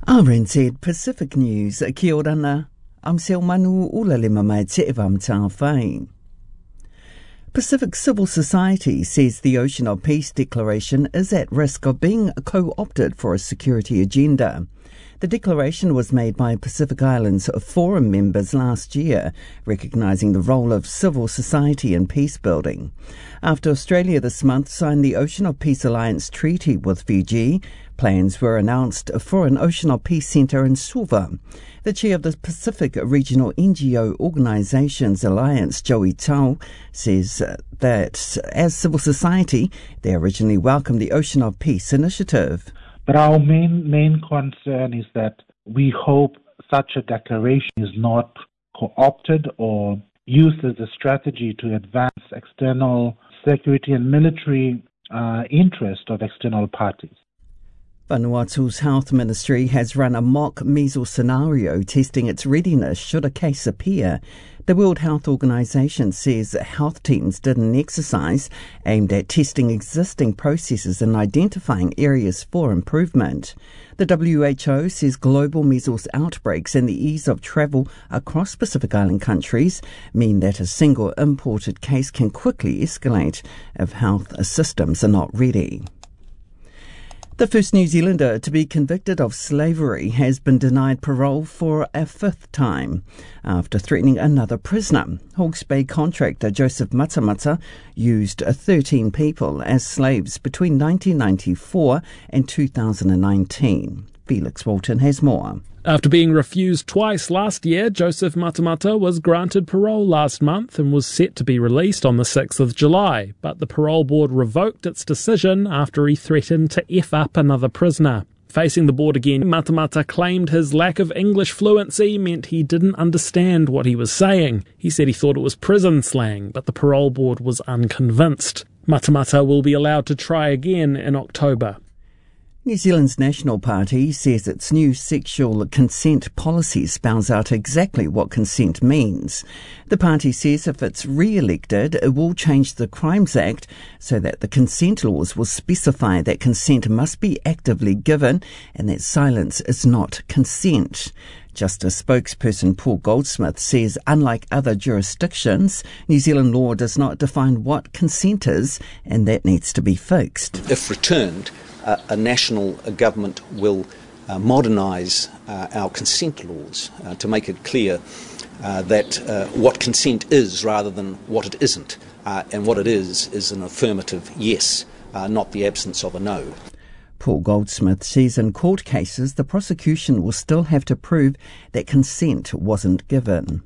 RNZ Pacific News, kia ora na. I'm Sel Manu Ulalema mai te evam tā whai. Pacific Civil Society says the Ocean of Peace Declaration is at risk of being co-opted for a security agenda. The declaration was made by Pacific Islands Forum members last year, recognising the role of civil society in peace building. After Australia this month signed the Ocean of Peace Alliance Treaty with Fiji, plans were announced for an Ocean of Peace Centre in Suva. The chair of the Pacific Regional NGO Organisations Alliance, Joey Tau, says that as civil society, they originally welcomed the Ocean of Peace initiative. But our main concern is that we hope such a declaration is not co-opted or used as a strategy to advance external security and military interest of external parties. Vanuatu's Health Ministry has run a mock measles scenario testing its readiness should a case appear. The World Health Organization says health teams did an exercise aimed at testing existing processes and identifying areas for improvement. The WHO says global measles outbreaks and the ease of travel across Pacific Island countries mean that a single imported case can quickly escalate if health systems are not ready. The first New Zealander to be convicted of slavery has been denied parole for a fifth time after threatening another prisoner. Hawke's Bay contractor Joseph Matamata used 13 people as slaves between 1994 and 2019. Felix Walton has more. After being refused twice last year, Joseph Matamata was granted parole last month and was set to be released on the 6th of July, but the parole board revoked its decision after he threatened to F up another prisoner. Facing the board again, Matamata claimed his lack of English fluency meant he didn't understand what he was saying. He said he thought it was prison slang, but the parole board was unconvinced. Matamata will be allowed to try again in October. New Zealand's National Party says its new sexual consent policy spells out exactly what consent means. The party says if it's re-elected, it will change the Crimes Act so that the consent laws will specify that consent must be actively given and that silence is not consent. Justice spokesperson Paul Goldsmith says unlike other jurisdictions, New Zealand law does not define what consent is, and that needs to be fixed. If returned, a national government will modernise our consent laws to make it clear that what consent is rather than what it isn't. And what it is an affirmative yes, not the absence of a no. Paul Goldsmith says in court cases the prosecution will still have to prove that consent wasn't given.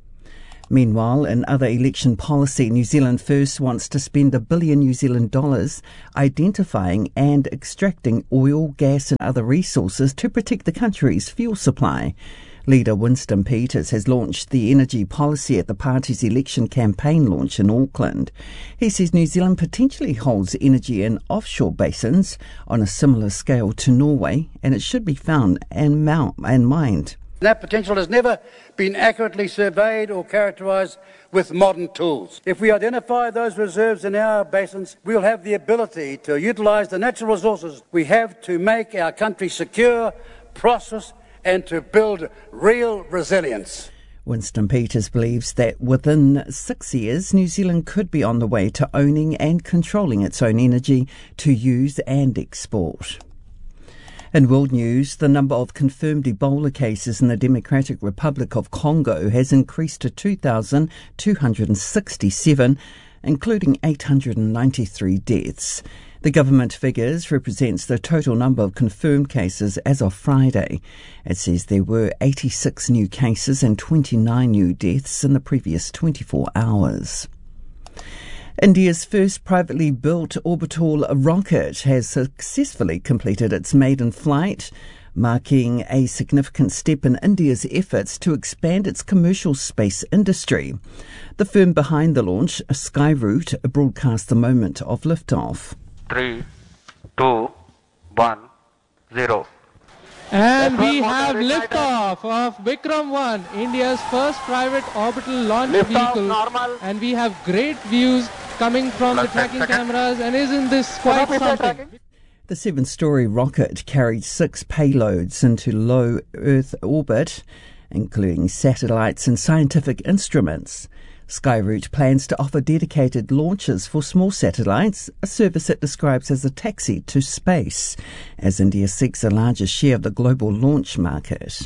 Meanwhile, in other election policy, New Zealand First wants to spend $1 billion New Zealand dollars identifying and extracting oil, gas and other resources to protect the country's fuel supply. Leader Winston Peters has launched the energy policy at the party's election campaign launch in Auckland. He says New Zealand potentially holds energy in offshore basins on a similar scale to Norway, and it should be found and mined. That potential has never been accurately surveyed or characterised with modern tools. If we identify those reserves in our basins, we'll have the ability to utilise the natural resources we have to make our country secure, prosperous and to build real resilience. Winston Peters believes that within 6 years, New Zealand could be on the way to owning and controlling its own energy to use and export. In world news, the number of confirmed Ebola cases in the Democratic Republic of Congo has increased to 2,267, including 893 deaths. The government figures represents the total number of confirmed cases as of Friday. It says there were 86 new cases and 29 new deaths in the previous 24 hours. India's first privately built orbital rocket has successfully completed its maiden flight, marking a significant step in India's efforts to expand its commercial space industry. The firm behind the launch, Skyroot, broadcast the moment of liftoff. 3, 2, 1, 0. And we have liftoff of Vikram 1, India's first private orbital launch vehicle. Normal. And we have great views coming from the tracking cameras, and isn't this quite something? The 7-story rocket carried 6 payloads into low Earth orbit, including satellites and scientific instruments. Skyroot plans to offer dedicated launches for small satellites, a service it describes as a taxi to space, as India seeks a larger share of the global launch market.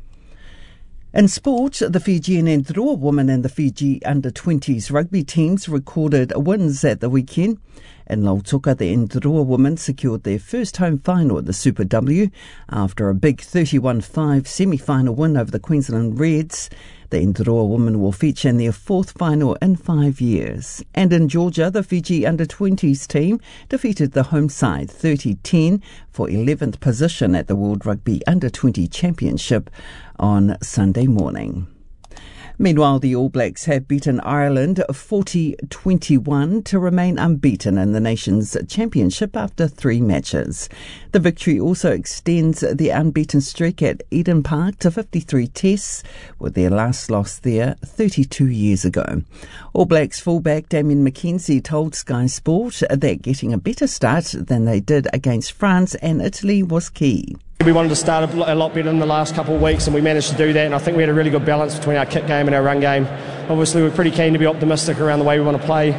In sport, the Fijian Ndrowa women and the Fiji under-20s rugby teams recorded wins at the weekend. In Lautoka, the Ndrowa women secured their first home final at the Super W after a big 31-5 semi-final win over the Queensland Reds. The Ndrowa women will feature in their 4th final in 5 years. And in Georgia, the Fiji under-20s team defeated the home side 30-10 for 11th position at the World Rugby Under-20 Championship on Sunday morning. Meanwhile, the All Blacks have beaten Ireland 40-21 to remain unbeaten in the nation's championship after 3 matches. The victory also extends the unbeaten streak at Eden Park to 53 tests, with their last loss there 32 years ago. All Blacks fullback Damien McKenzie told Sky Sport that getting a better start than they did against France and Italy was key. We wanted to start a lot better in the last couple of weeks, and we managed to do that, and I think we had a really good balance between our kick game and our run game. Obviously, we're pretty keen to be optimistic around the way we want to play.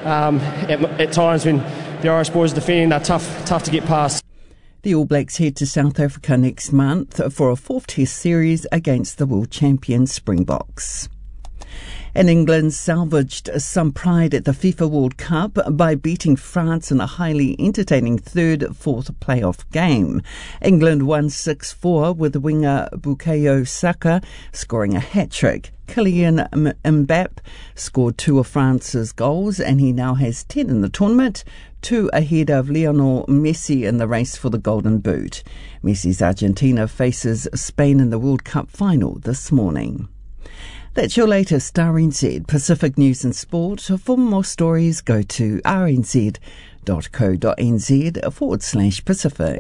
At times when the Irish boys are defending, they're tough to get past. The All Blacks head to South Africa next month for a 4th Test series against the world champion Springboks. And England salvaged some pride at the FIFA World Cup by beating France in a highly entertaining 3rd-4th playoff game. England won 6-4 with winger Bukayo Saka scoring a hat-trick. Kylian Mbappe scored 2 of France's goals, and he now has 10 in the tournament, 2 ahead of Lionel Messi in the race for the Golden Boot. Messi's Argentina faces Spain in the World Cup final this morning. That's your latest RNZ Pacific News and Sport. For more stories, go to rnz.co.nz/Pacific.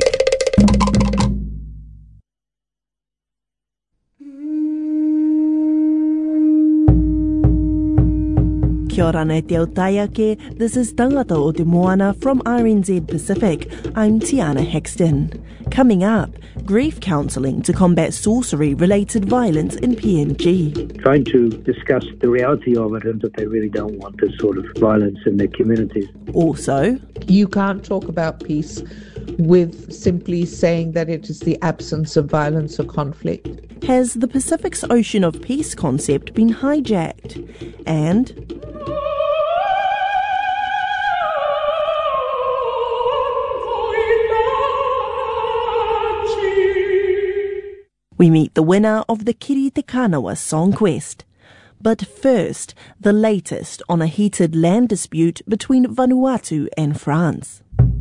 Kia ora nei te autaiake, this is Tangata o Te Moana from RNZ Pacific. I'm Tiana Hexton. Coming up, grief counselling to combat sorcery-related violence in PNG. Trying to discuss the reality of it and that they really don't want this sort of violence in their communities. Also, you can't talk about peace with simply saying that it is the absence of violence or conflict. Has the Pacific's Ocean of Peace concept been hijacked? And we meet the winner of the Kiri Te Kanawa Song Quest. But first, the latest on a heated land dispute between Vanuatu and France.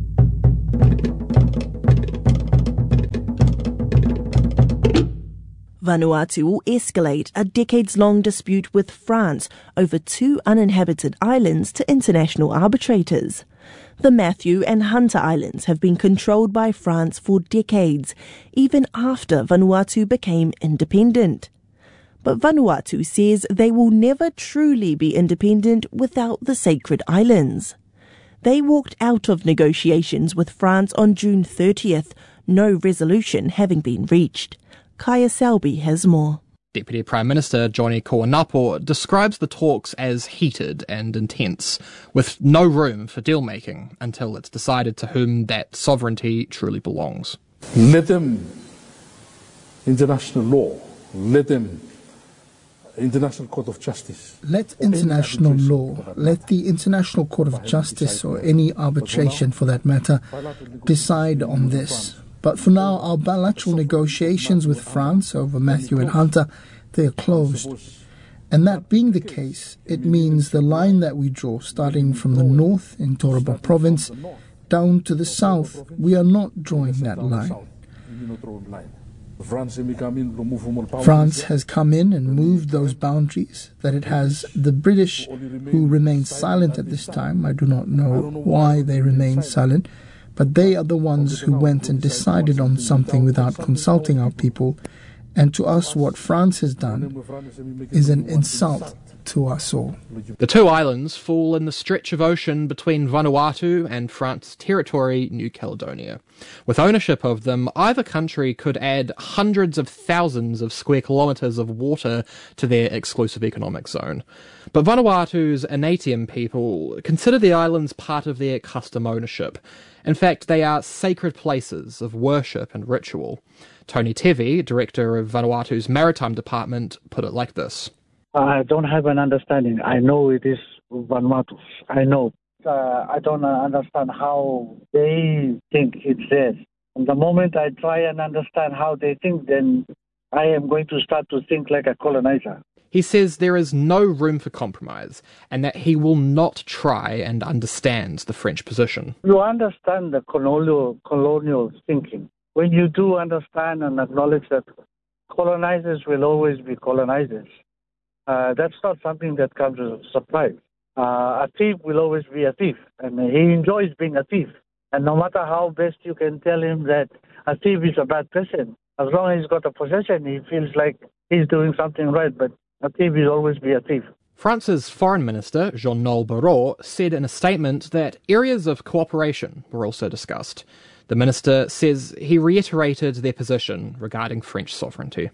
Vanuatu will escalate a decades-long dispute with France over 2 uninhabited islands to international arbitrators. The Matthew and Hunter Islands have been controlled by France for decades, even after Vanuatu became independent. But Vanuatu says they will never truly be independent without the sacred islands. They walked out of negotiations with France on June 30th, no resolution having been reached. Kaya Selby has more. Deputy Prime Minister Johnny Kōnapo describes the talks as heated and intense, with no room for deal-making until it's decided to whom that sovereignty truly belongs. Let them international law, let them International Court of Justice. Let international law, let the International Court of Justice, or any arbitration for that matter, decide on this. But for now, our bilateral negotiations with France over Matthew and Hunter, they are closed. And that being the case, it means the line that we draw, starting from the north in Toraba province, down to the south, we are not drawing that line. France has come in and moved those boundaries, that it has the British, who remain silent at this time. I do not know why they remain silent, but they are the ones who went and decided on something without consulting our people, And to us, what France has done is an insult to us all. The two islands fall in the stretch of ocean between Vanuatu and France's territory, New Caledonia. With ownership of them, either country could add hundreds of thousands of square kilometres of water to their exclusive economic zone. But Vanuatu's Anatium people consider the islands part of their custom ownership. In fact, they are sacred places of worship and ritual. Tony Tevi, director of Vanuatu's Maritime Department, put it like this. I don't have an understanding. I know it is Vanuatu. I know. I don't understand how they think it's theirs. And the moment I try and understand how they think, then I am going to start to think like a colonizer. He says there is no room for compromise and that he will not try and understand the French position. You understand the colonial thinking. When you do understand and acknowledge that colonizers will always be colonizers, that's not something that comes as a surprise. A thief will always be a thief, and he enjoys being a thief. And no matter how best you can tell him that a thief is a bad person, as long as he's got a possession, he feels like he's doing something right, but a thief will always be a thief. France's Foreign Minister, Jean-Noël Barrot, said in a statement that areas of cooperation were also discussed. The minister says he reiterated their position regarding French sovereignty.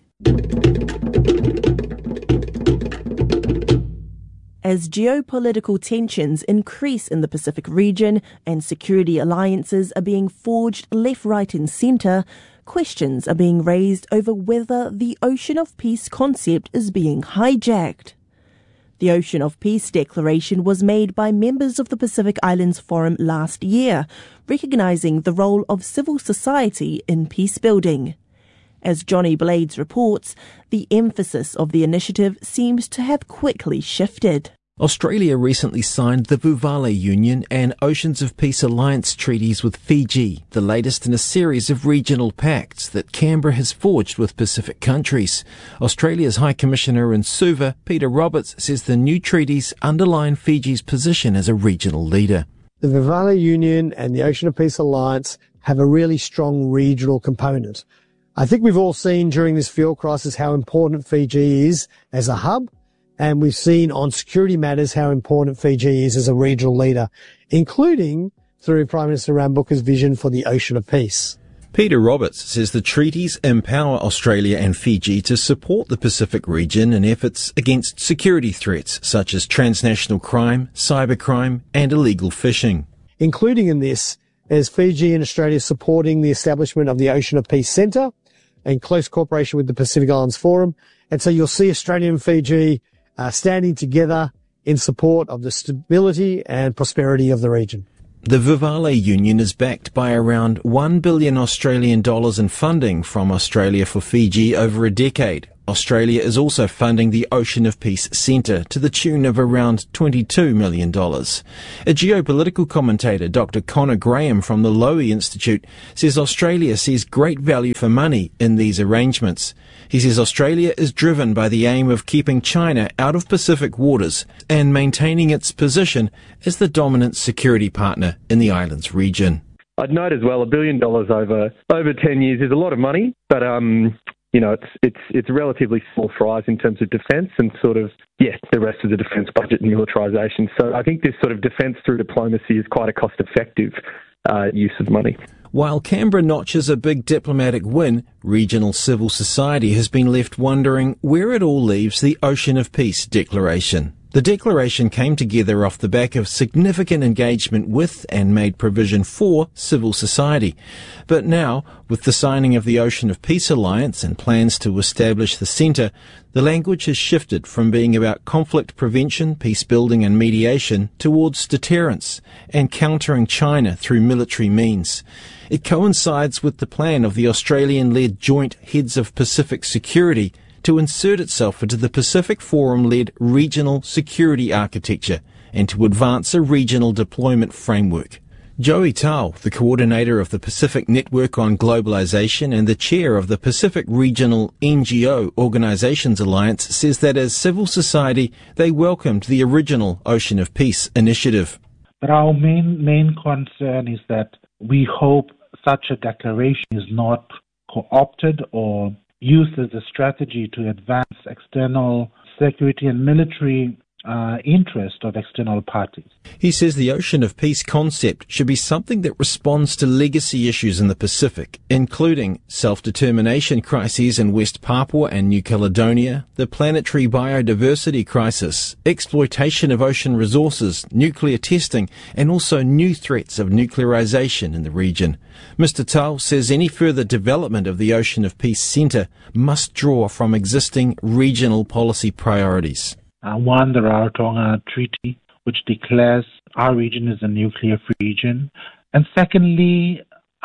As geopolitical tensions increase in the Pacific region and security alliances are being forged left, right and centre, questions are being raised over whether the Ocean of Peace concept is being hijacked. The Ocean of Peace Declaration was made by members of the Pacific Islands Forum last year, recognising the role of civil society in peace building. As Johnny Blades reports, the emphasis of the initiative seems to have quickly shifted. Australia recently signed the Vuvale Union and Oceans of Peace Alliance treaties with Fiji, the latest in a series of regional pacts that Canberra has forged with Pacific countries. Australia's High Commissioner in Suva, Peter Roberts, says the new treaties underline Fiji's position as a regional leader. The Vuvale Union and the Ocean of Peace Alliance have a really strong regional component. I think we've all seen during this fuel crisis how important Fiji is as a hub, and we've seen on security matters how important Fiji is as a regional leader, including through Prime Minister Rambuka's vision for the Ocean of Peace. Peter Roberts says the treaties empower Australia and Fiji to support the Pacific region in efforts against security threats such as transnational crime, cybercrime and illegal fishing. Including in this is Fiji and Australia supporting the establishment of the Ocean of Peace Centre in close cooperation with the Pacific Islands Forum. And so you'll see Australia and Fiji standing together in support of the stability and prosperity of the region. The Vuvale Union is backed by around $1 billion Australian dollars in funding from Australia for Fiji over a decade. Australia is also funding the Ocean of Peace Centre to the tune of around $22 million. A geopolitical commentator, Dr. Connor Graham from the Lowy Institute, says Australia sees great value for money in these arrangements. He says Australia is driven by the aim of keeping China out of Pacific waters and maintaining its position as the dominant security partner in the islands region. I'd note as well, $1 billion over 10 years is a lot of money, but it's relatively small fries in terms of defence and the rest of the defence budget and militarisation. So I think this sort of defence through diplomacy is quite a cost-effective use of money. While Canberra notches a big diplomatic win, regional civil society has been left wondering where it all leaves the Ocean of Peace Declaration. The declaration came together off the back of significant engagement with and made provision for civil society. But now, with the signing of the Ocean of Peace Alliance and plans to establish the centre, the language has shifted from being about conflict prevention, peace building and mediation towards deterrence and countering China through military means. It coincides with the plan of the Australian-led Joint Heads of Pacific Security to insert itself into the Pacific Forum-led regional security architecture and to advance a regional deployment framework. Joey Tao, the coordinator of the Pacific Network on Globalization and the chair of the Pacific Regional NGO Organizations Alliance, says that as civil society, they welcomed the original Ocean of Peace initiative. But our main concern is that we hope such a declaration is not co-opted or used as a strategy to advance external security and military interest of external parties. He says the Ocean of Peace concept should be something that responds to legacy issues in the Pacific, including self-determination crises in West Papua and New Caledonia, the planetary biodiversity crisis, exploitation of ocean resources, nuclear testing, and also new threats of nuclearization in the region. Mr. Tau says any further development of the Ocean of Peace Centre must draw from existing regional policy priorities. One, the Rarotonga Treaty, which declares our region as a nuclear-free region. And secondly,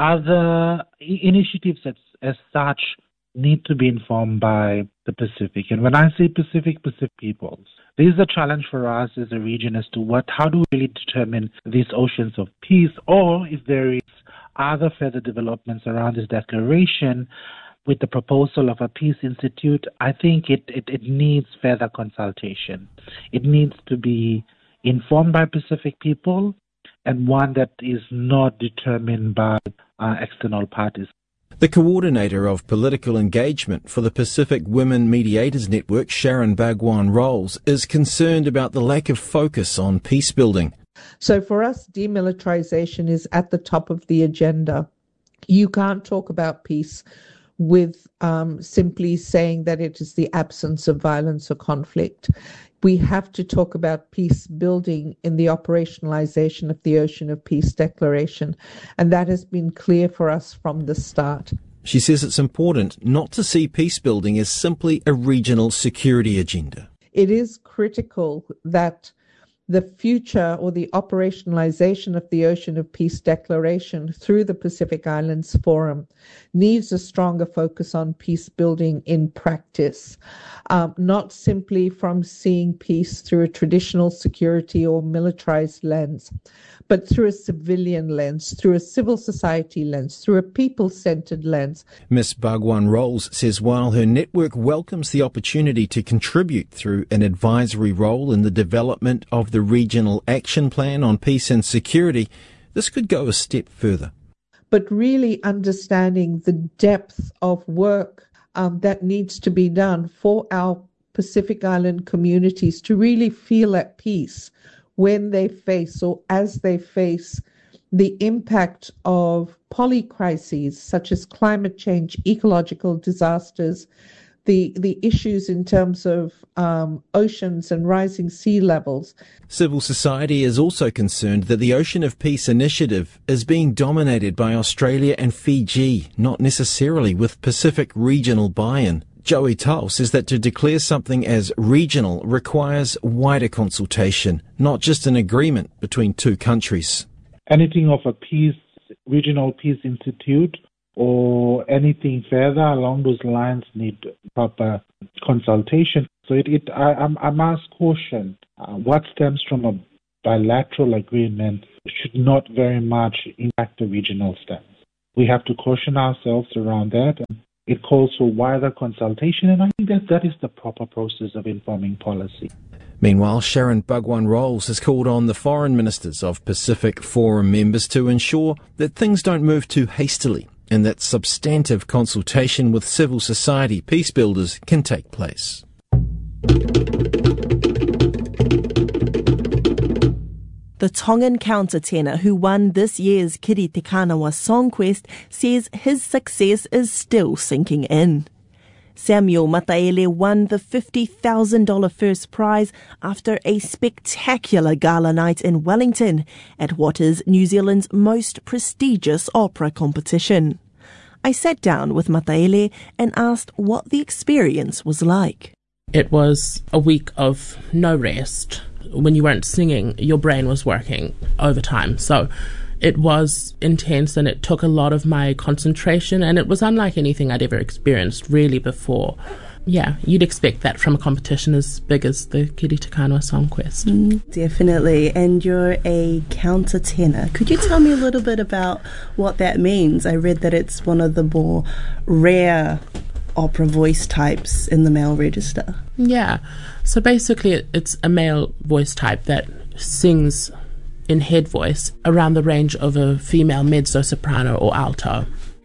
other initiatives as such need to be informed by the Pacific. And when I say Pacific peoples, this is a challenge for us as a region as to how do we really determine these oceans of peace, or if there is other further developments around this declaration. With the proposal of a peace institute, I think it needs further consultation. It needs to be informed by Pacific people, and one that is not determined by external parties. The coordinator of political engagement for the Pacific Women Mediators Network, Sharon Bhagwan Rolls, is concerned about the lack of focus on peace building. So for us, demilitarization is at the top of the agenda. You can't talk about peace with simply saying that it is the absence of violence or conflict. We have to talk about peace building in the operationalization of the Ocean of Peace Declaration, and that has been clear for us from the start. She says it's important not to see peace building as simply a regional security agenda. It is critical that the future or the operationalization of the Ocean of Peace Declaration through the Pacific Islands Forum needs a stronger focus on peace building in practice, not simply from seeing peace through a traditional security or militarized lens, but through a civilian lens, through a civil society lens, through a people-centered lens. Ms. Bhagwan Rolls says while her network welcomes the opportunity to contribute through an advisory role in the development of the Regional Action Plan on Peace and Security, this could go a step further. But really understanding the depth of work that needs to be done for our Pacific Island communities to really feel at peace when they face or as they face the impact of polycrises such as climate change, ecological disasters, the issues in terms of oceans and rising sea levels. Civil society is also concerned that the Ocean of Peace initiative is being dominated by Australia and Fiji, not necessarily with Pacific regional buy-in. Joey Tau says that to declare something as regional requires wider consultation, not just an agreement between two countries. Anything of a regional peace institute or anything further along those lines need proper consultation. So I must caution what stems from a bilateral agreement should not very much impact the regional stance. We have to caution ourselves around that. And it calls for wider consultation, and I think that is the proper process of informing policy. Meanwhile, Sharon Bhagwan Rolls has called on the foreign ministers of Pacific Forum members to ensure that things don't move too hastily and that substantive consultation with civil society peace builders can take place. The Tongan countertenor who won this year's Kiri Te Kanawa Songquest says his success is still sinking in. Samuel Mataele won the $50,000 first prize after a spectacular gala night in Wellington at what is New Zealand's most prestigious opera competition. I sat down with Mataele and asked what the experience was like. It was a week of no rest. When you weren't singing, your brain was working overtime. So it was intense and it took a lot of my concentration, and it was unlike anything I'd ever experienced really before. Yeah, you'd expect that from a competition as big as the Kiri Te Kanawa Songquest. Definitely. And you're a countertenor. Could you tell me a little bit about what that means? I read that it's one of the more rare opera voice types in the male register. Yeah, so basically it's a male voice type that sings in head voice around the range of a female mezzo-soprano or alto.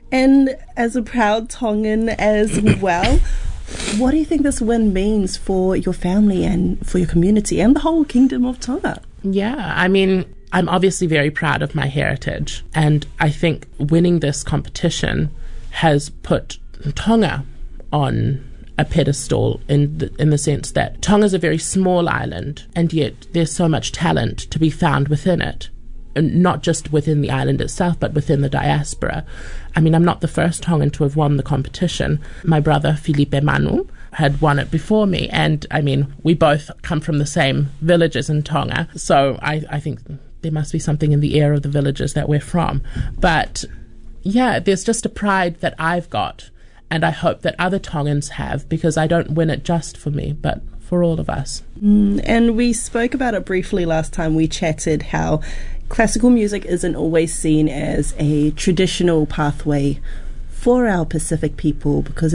And as a proud Tongan as well, what do you think this win means for your family and for your community and the whole Kingdom of Tonga? Yeah, I mean, I'm obviously very proud of my heritage, and I think winning this competition has put Tonga on a pedestal in the sense that Tonga's a very small island, and yet there's so much talent to be found within it. And not just within the island itself, but within the diaspora. I mean, I'm not the first Tongan to have won the competition. My brother, Filipe Manu, had won it before me. And, I mean, we both come from the same villages in Tonga. So I think there must be something in the air of the villages that we're from. But, yeah, there's just a pride that I've got. And I hope that other Tongans have, because I don't win it just for me, but for all of us. And we spoke about it briefly last time we chatted, how classical music isn't always seen as a traditional pathway for our Pacific people, because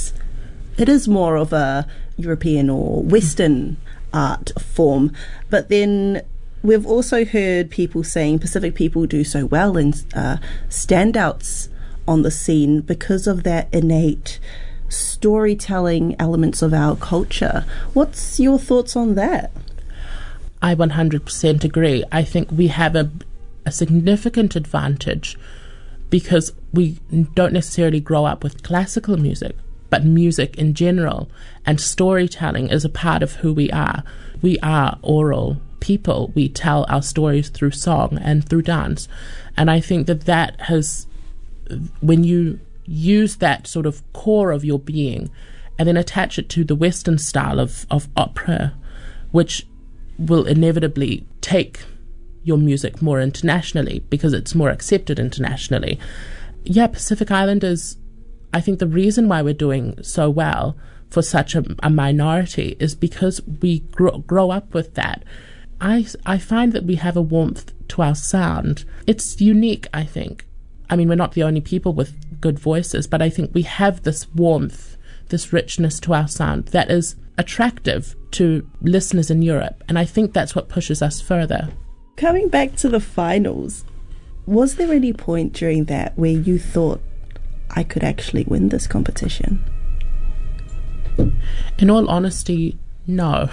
it is more of a European or Western art form. But then we've also heard people saying Pacific people do so well in standouts on the scene because of that innate storytelling elements of our culture. What's your thoughts on that? I 100% agree. I think we have a significant advantage because we don't necessarily grow up with classical music, but music in general, and storytelling is a part of who we are. We are oral people. We tell our stories through song and through dance. And I think that has, when you use that sort of core of your being and then attach it to the Western style of opera, which will inevitably take your music more internationally because it's more accepted internationally. Yeah, Pacific Islanders, I think the reason why we're doing so well for such a minority is because we grow up with that. I find that we have a warmth to our sound. It's unique, I think. I mean, we're not the only people with good voices, but I think we have this warmth, this richness to our sound that is attractive to listeners in Europe, and I think that's what pushes us further. Coming back to the finals, was there any point during that where you thought, I could actually win this competition? In all honesty, no.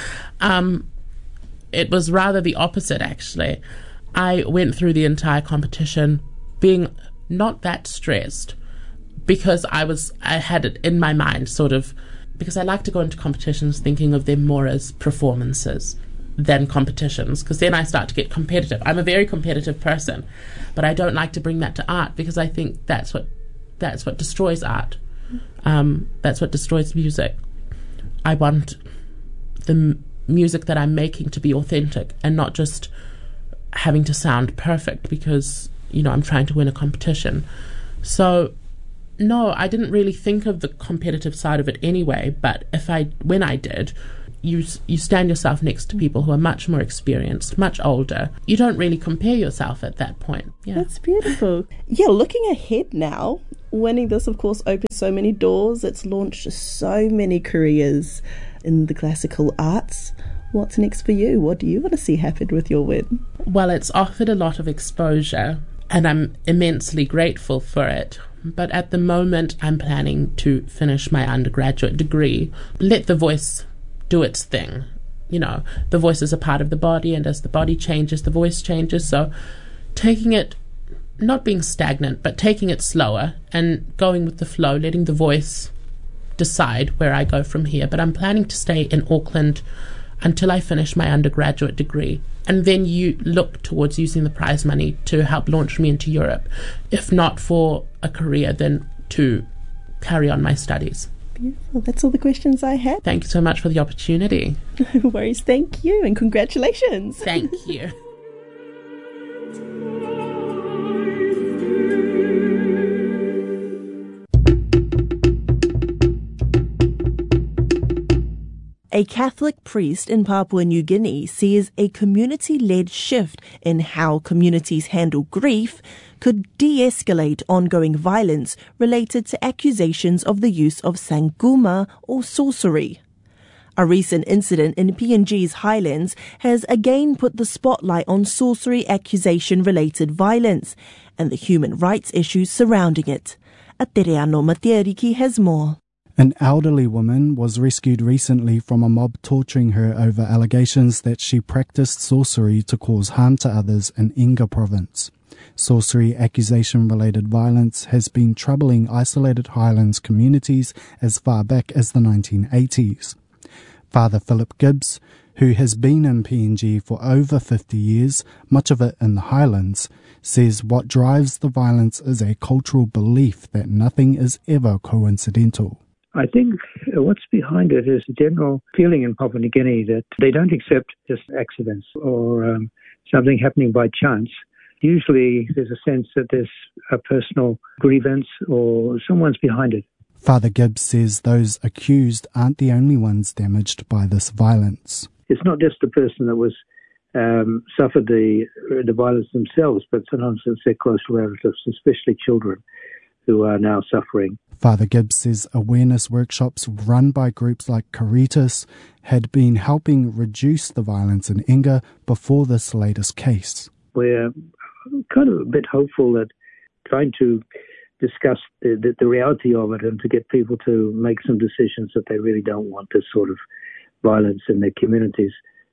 It was rather the opposite, actually. I went through the entire competition being not that stressed because I had it in my mind sort of, because I like to go into competitions thinking of them more as performances than competitions, because then I start to get competitive. I'm a very competitive person, but I don't like to bring that to art because I think that's what destroys art. That's what destroys music. I want the music that I'm making to be authentic and not just having to sound perfect because, you know, I'm trying to win a competition. So no, I didn't really think of the competitive side of it anyway, but when I did, you stand yourself next to people who are much more experienced, much older. You don't really compare yourself at that point. Yeah. That's beautiful. Yeah, looking ahead now, winning this, of course, opens so many doors. It's launched so many careers in the classical arts. What's next for you? What do you want to see happen with your win? Well, it's offered a lot of exposure, and I'm immensely grateful for it. But at the moment, I'm planning to finish my undergraduate degree, let the voice do its thing. You know, the voice is a part of the body, and as the body changes, the voice changes. So taking it, not being stagnant, but taking it slower and going with the flow, letting the voice decide where I go from here. But I'm planning to stay in Auckland until I finish my undergraduate degree. And then you look towards using the prize money to help launch me into Europe. If not for a career, then to carry on my studies. Beautiful. That's all the questions I had. Thank you so much for the opportunity. No worries. Thank you, and congratulations. Thank you. A Catholic priest in Papua New Guinea sees a community-led shift in how communities handle grief could de-escalate ongoing violence related to accusations of the use of sanguma or sorcery. A recent incident in PNG's highlands has again put the spotlight on sorcery accusation-related violence and the human rights issues surrounding it. Atereano Matiariki has more. An elderly woman was rescued recently from a mob torturing her over allegations that she practiced sorcery to cause harm to others in Inga province. Sorcery accusation-related violence has been troubling isolated highlands communities as far back as the 1980s. Father Philip Gibbs, who has been in PNG for over 50 years, much of it in the highlands, says what drives the violence is a cultural belief that nothing is ever coincidental. I think what's behind it is a general feeling in Papua New Guinea that they don't accept just accidents or something happening by chance. Usually there's a sense that there's a personal grievance or someone's behind it. Father Gibbs says those accused aren't the only ones damaged by this violence. It's not just the person that was suffered the violence themselves, but sometimes it's their close relatives, especially children, who are now suffering. Father Gibbs says awareness workshops run by groups like Caritas had been helping reduce the violence in Inga before this latest case. We're kind of a bit hopeful that trying to discuss the reality of it and to get people to make some decisions that they really don't want this sort of violence in their communities,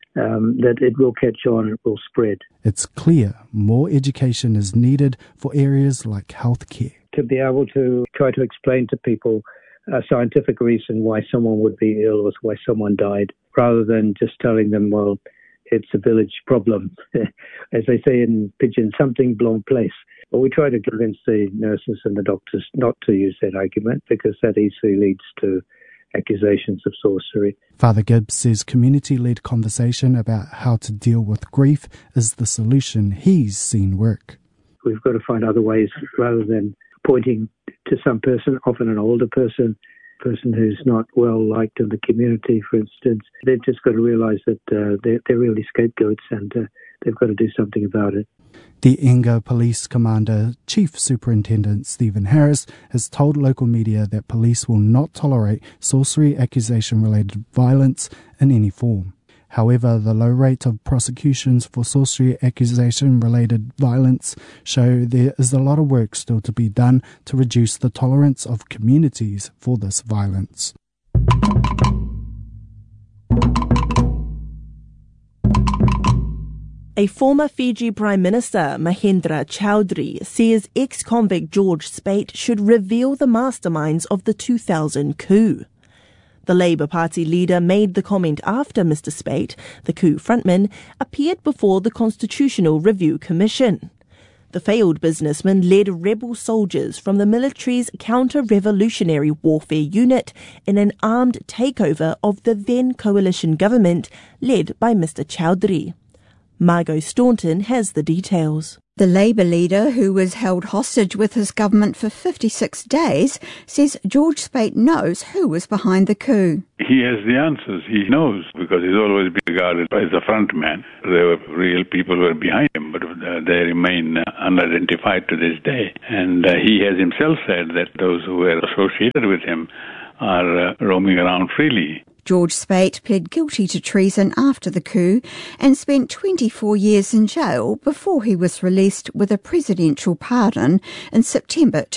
that it will catch on, it will spread. It's clear more education is needed for areas like healthcare. To be able to try to explain to people a scientific reason why someone would be ill or why someone died, rather than just telling them, well, it's a village problem. As they say in Pidgin, something blown place. But we try to convince the nurses and the doctors not to use that argument because that easily leads to accusations of sorcery. Father Gibbs says community-led conversation about how to deal with grief is the solution he's seen work. We've got to find other ways rather than pointing to some person, often an older person who's not well liked in the community, for instance. They've just got to realise that they're really scapegoats and they've got to do something about it. The Inga Police Commander, Chief Superintendent Stephen Harris, has told local media that police will not tolerate sorcery accusation-related violence in any form. However, the low rate of prosecutions for sorcery accusation-related violence show there is a lot of work still to be done to reduce the tolerance of communities for this violence. A former Fiji Prime Minister, Mahendra Chaudhry, says ex-convict George Speight should reveal the masterminds of the 2000 coup. The Labour Party leader made the comment after Mr Speight, the coup frontman, appeared before the Constitutional Review Commission. The failed businessman led rebel soldiers from the military's counter-revolutionary warfare unit in an armed takeover of the then coalition government led by Mr Chaudhry. Margot Staunton has the details. The Labour leader, who was held hostage with his government for 56 days, says George Speight knows who was behind the coup. He has the answers. He knows because he's always been regarded as the front man. There were real people who were behind him, but they remain unidentified to this day. And he has himself said that those who were associated with him are roaming around freely. George Speight pled guilty to treason after the coup and spent 24 years in jail before he was released with a presidential pardon in September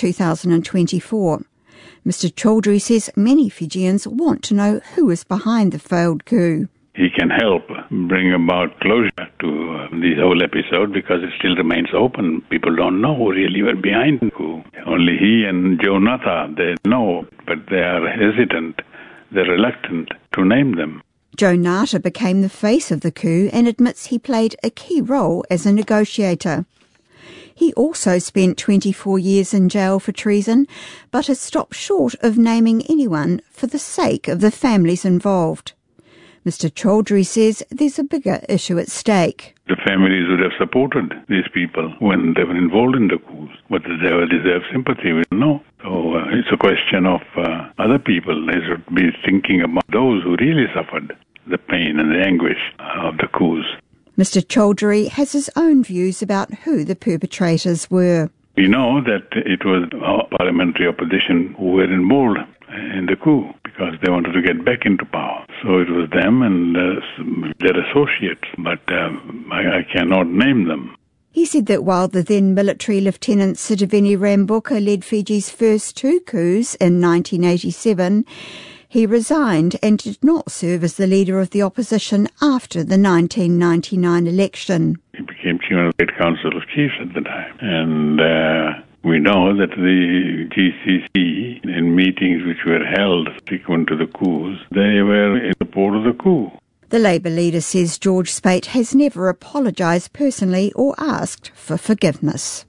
2024. Mr Chaudhry says many Fijians want to know who is behind the failed coup. He can help bring about closure to this whole episode because it still remains open. People don't know who really were behind the coup. Only he and Joe Natha, they know, but they are hesitant. They're reluctant to name them. Joe Natha became the face of the coup and admits he played a key role as a negotiator. He also spent 24 years in jail for treason, but has stopped short of naming anyone for the sake of the families involved. Mr Chaudhry says there's a bigger issue at stake. The families would have supported these people when they were involved in the coups. Whether they will deserve sympathy, we don't know. So it's a question of other people. They should be thinking about those who really suffered the pain and the anguish of the coups. Mr Chaudhry has his own views about who the perpetrators were. We know that it was parliamentary opposition who were involved in the coup because they wanted to get back into power. So it was them and their associates, but I cannot name them. He said that while the then military Lieutenant Sitiveni Rambuka led Fiji's first 2 coups in 1987, he resigned and did not serve as the leader of the opposition after the 1999 election. He became Chairman of the State Council of Chiefs at the time. And we know that the GCC, in meetings which were held subsequent to the coups, they were in support of the coup. The Labour leader says George Speight has never apologised personally or asked for forgiveness.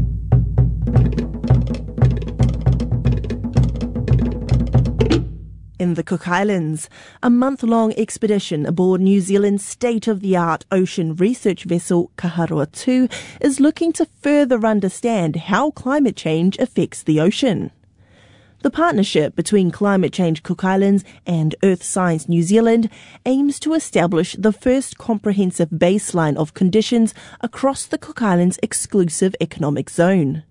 In the Cook Islands, a month-long expedition aboard New Zealand's state-of-the-art ocean research vessel Kaharoa 2 is looking to further understand how climate change affects the ocean. The partnership between Climate Change Cook Islands and Earth Science New Zealand aims to establish the first comprehensive baseline of conditions across the Cook Islands' exclusive economic zone.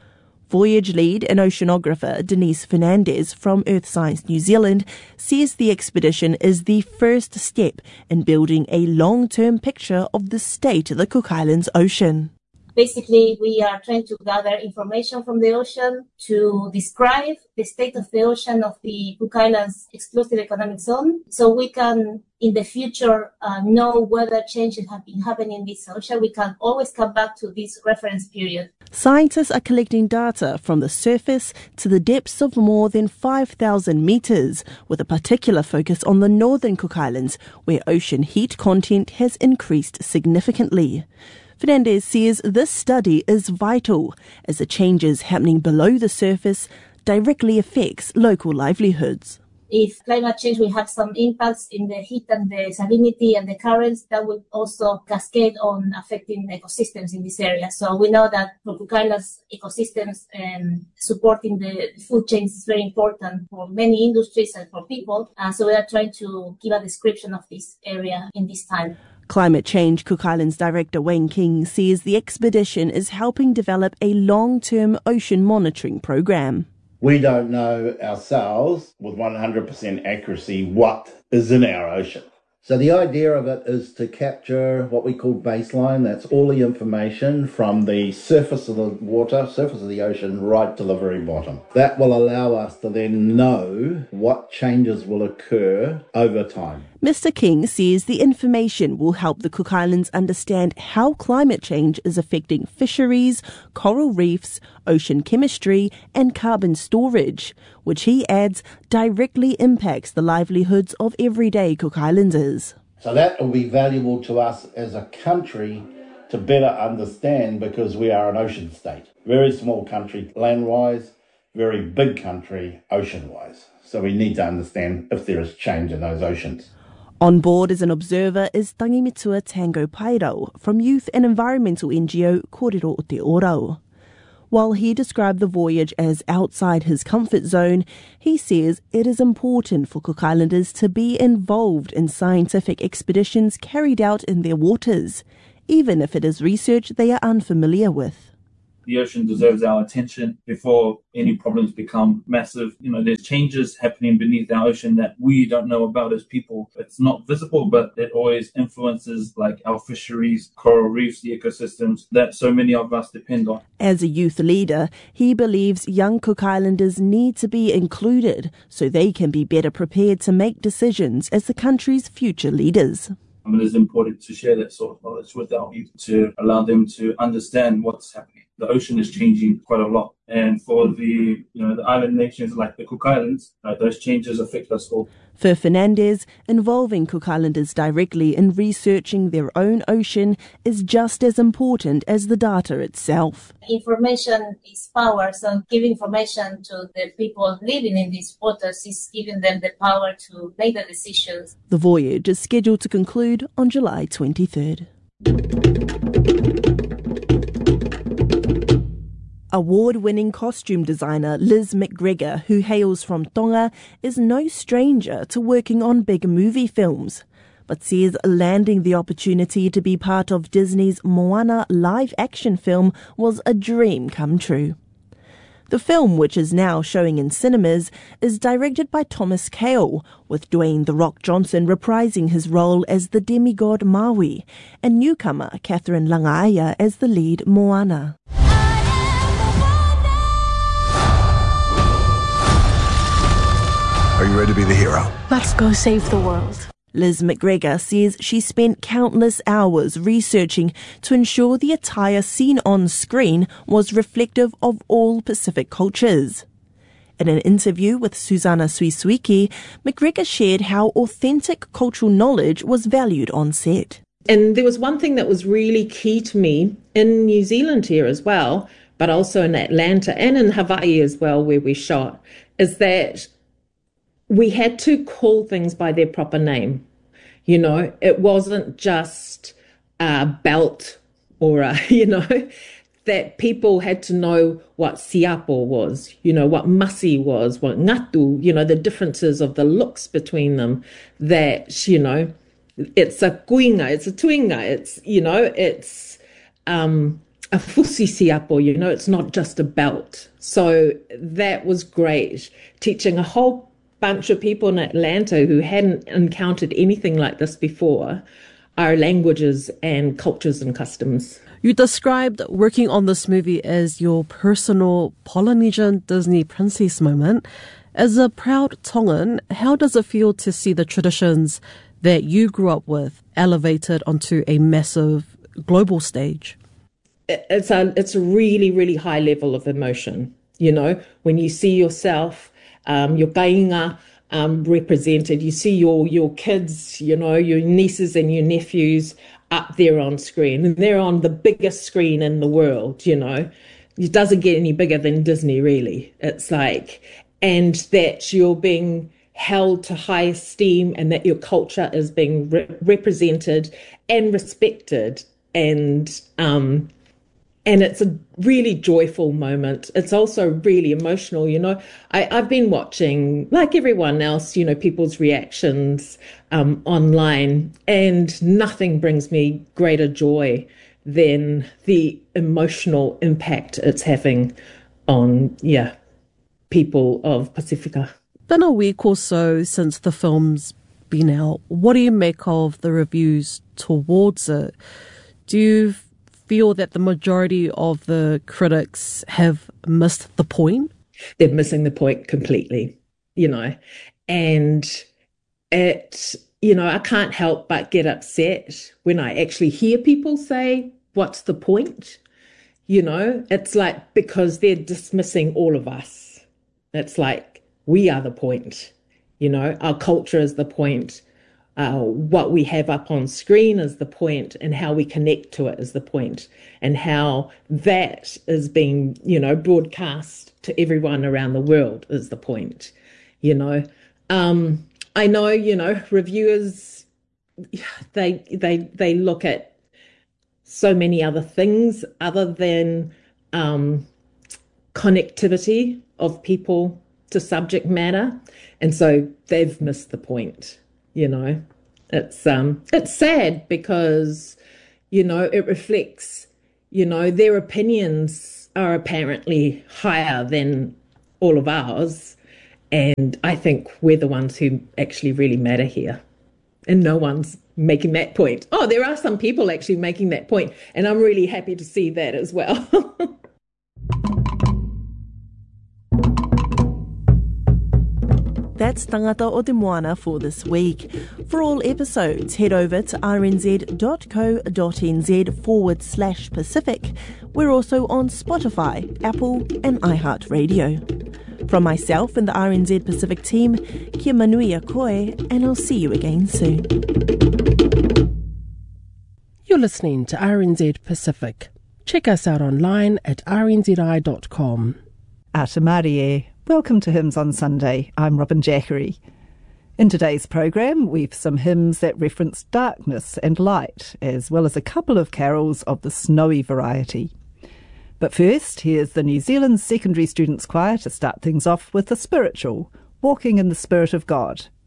Voyage lead and oceanographer Denise Fernandez from Earth Science New Zealand says the expedition is the first step in building a long-term picture of the state of the Cook Islands ocean. Basically, we are trying to gather information from the ocean to describe the state of the ocean of the Cook Islands exclusive economic zone, so we can, in the future, know whether changes have been happening in this ocean. We can always come back to this reference period. Scientists are collecting data from the surface to the depths of more than 5,000 metres, with a particular focus on the northern Cook Islands, where ocean heat content has increased significantly. Fernandez says this study is vital as the changes happening below the surface directly affects local livelihoods. If climate change will have some impacts in the heat and the salinity and the currents, that will also cascade on affecting ecosystems in this area. So we know that for Cook Islands ecosystems, supporting the food chain is very important for many industries and for people. So we are trying to give a description of this area in this time. Climate Change Cook Islands Director Wayne King says the expedition is helping develop a long-term ocean monitoring program. We don't know ourselves with 100% accuracy what is in our ocean. So the idea of it is to capture what we call baseline. That's all the information from the surface of the water, surface of the ocean, right to the very bottom. That will allow us to then know what changes will occur over time. Mr. King says the information will help the Cook Islands understand how climate change is affecting fisheries, coral reefs, ocean chemistry and carbon storage, which he adds directly impacts the livelihoods of everyday Cook Islanders. So that will be valuable to us as a country to better understand, because we are an ocean state. Very small country land-wise, very big country ocean-wise. So we need to understand if there is change in those oceans. On board as an observer is Tangimitua Tango Pairau from youth and environmental NGO Kōrero o Te Orau. While he described the voyage as outside his comfort zone, he says it is important for Cook Islanders to be involved in scientific expeditions carried out in their waters, even if it is research they are unfamiliar with. The ocean deserves our attention before any problems become massive. There's changes happening beneath our ocean that we don't know about as people. It's not visible, but it always influences like our fisheries, coral reefs, the ecosystems that so many of us depend on. As a youth leader, he believes young Cook Islanders need to be included so they can be better prepared to make decisions as the country's future leaders. It is important to share that sort of knowledge with our youth to allow them to understand what's happening. The ocean is changing quite a lot, and for the island nations like the Cook Islands, those changes affect us all. For Fernandez, involving Cook Islanders directly in researching their own ocean is just as important as the data itself. Information is power, so giving information to the people living in these waters is giving them the power to make the decisions. The voyage is scheduled to conclude on July 23rd. Award-winning costume designer Liz McGregor, who hails from Tonga, is no stranger to working on big movie films, but says landing the opportunity to be part of Disney's Moana live-action film was a dream come true. The film, which is now showing in cinemas, is directed by Thomas Kail, with Dwayne "The Rock" Johnson reprising his role as the demigod Maui, and newcomer Catherine Langaia as the lead Moana. Are you ready to be the hero? Let's go save the world. Liz McGregor says she spent countless hours researching to ensure the attire seen on screen was reflective of all Pacific cultures. In an interview with Susanna Suisuiki, McGregor shared how authentic cultural knowledge was valued on set. And there was one thing that was really key to me in New Zealand here as well, but also in Atlanta and in Hawaii as well, where we shot, is that we had to call things by their proper name. You know, it wasn't just a belt or that people had to know what siapo was, what masi was, what ngatu, the differences of the looks between them, that, it's a kuinga, it's a tuinga, it's a fusi siapo, it's not just a belt. So that was great, teaching a whole bunch of people in Atlanta who hadn't encountered anything like this before our languages and cultures and customs. You described working on this movie as your personal Polynesian Disney princess moment. As a proud Tongan, how does it feel to see the traditions that you grew up with elevated onto a massive global stage? It's a really, really high level of emotion, when you see yourself, your kainga represented, you see your kids, your nieces and your nephews up there on screen, and they're on the biggest screen in the world, It doesn't get any bigger than Disney, really. It's like, and that you're being held to high esteem and that your culture is being represented and respected, and it's a really joyful moment. It's also really emotional, I've been watching, like everyone else, people's reactions online, and nothing brings me greater joy than the emotional impact it's having on, people of Pacifica. Been a week or so since the film's been out. What do you make of the reviews towards it? Do you feel that the majority of the critics have missed the point? They're missing the point completely, and it, I can't help but get upset when I actually hear people say, what's the point? It's like, because they're dismissing all of us. It's like, we are the point, our culture is the point. What we have up on screen is the point, and how we connect to it is the point, and how that is being, broadcast to everyone around the world is the point, I know, reviewers, they look at so many other things other than connectivity of people to subject matter, and so they've missed the point. It's sad because, it reflects, their opinions are apparently higher than all of ours. And I think we're the ones who actually really matter here. And no one's making that point. Oh, there are some people actually making that point. And I'm really happy to see that as well. That's Tangata o Te Moana for this week. For all episodes, head over to rnz.co.nz/Pacific. We're also on Spotify, Apple and iHeartRadio. From myself and the RNZ Pacific team, kia manui a koe, and I'll see you again soon. You're listening to RNZ Pacific. Check us out online at rnzi.com. Atamarie. Welcome to Hymns on Sunday. I'm Robin Jackery. In today's programme, we've some hymns that reference darkness and light, as well as a couple of carols of the snowy variety. But first, here's the New Zealand Secondary Students Choir to start things off with the spiritual, Walking in the Spirit of God,